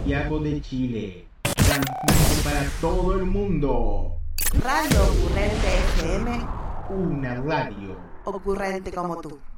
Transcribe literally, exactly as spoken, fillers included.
Santiago de Chile. Transmite para todo el mundo. Radio Ocurrente F M. Una radio Ocurrente como tú.